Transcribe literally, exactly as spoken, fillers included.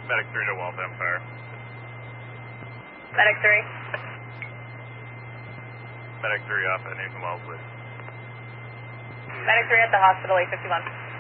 Medic three to Waltham Fire. Medic three. Medic three off at Nathan Wellesley. Medic three at the hospital, eight fifty-one.